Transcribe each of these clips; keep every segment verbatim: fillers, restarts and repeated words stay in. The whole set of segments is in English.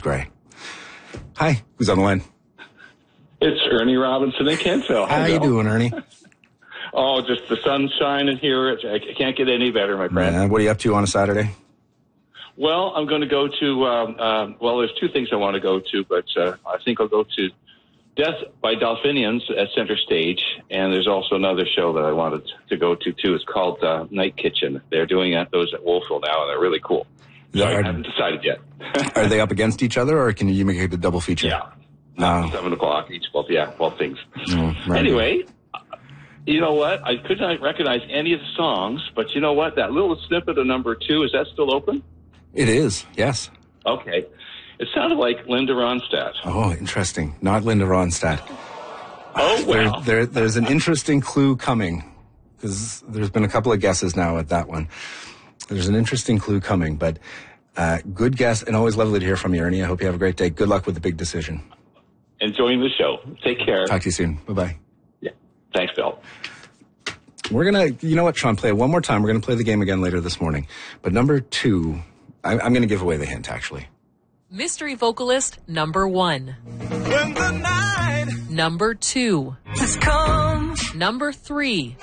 Gray. Hi, who's on the line? It's Ernie Robinson in Kentville. How you doing, Ernie? Oh, just the sun's shining here. It's, I can't get any better, my friend. Man, what are you up to on a Saturday? Well, I'm going to go to, um, uh, well, there's two things I want to go to, but uh, I think I'll go to Death by Delphiniums at Center Stage, and there's also another show that I wanted to go to, too. It's called uh, Night Kitchen. They're doing those at Wolfville now, and they're really cool. So Yeah, I are- haven't decided yet. Are they up against each other, or can you make it a double feature? Yeah. No. Seven o'clock each, both, yeah, both things. Mm, right. Anyway, you know what? I could not recognize any of the songs, but you know what? That little snippet of number two, is that still open? It is, yes. Okay. It sounded like Linda Ronstadt. Oh, interesting. Not Linda Ronstadt. Oh, well. There, there, there's an interesting clue coming, because there's been a couple of guesses now at that one. There's an interesting clue coming, but uh, good guess, and always lovely to hear from you, Ernie. I hope you have a great day. Good luck with the big decision. Enjoying the show. Take care. Talk to you soon. Bye-bye. Yeah. Thanks, Bill. We're going to, you know what, Sean, play it one more time. We're going to play the game again later this morning. But number two, I, I'm going to give away the hint, actually. Mystery vocalist number one. When the night Number two. has come Number three.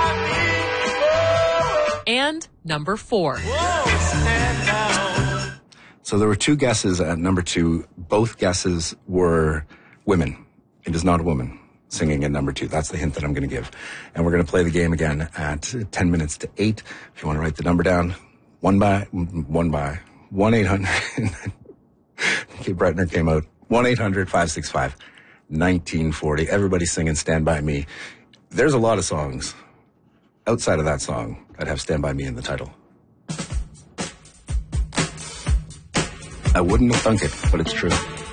by me, And number four. oh, stand down. So there were two guesses at number two. Both guesses were women. It is not a woman singing at number two. That's the hint that I'm going to give. And we're going to play the game again at ten minutes to eight. If you want to write the number down, one by, one by, one eight hundred. Kate Bretner came out. one eight hundred five six five nineteen forty. Everybody's singing Stand By Me. There's a lot of songs outside of that song that have Stand By Me in the title. I wouldn't have thunk it, but it's true.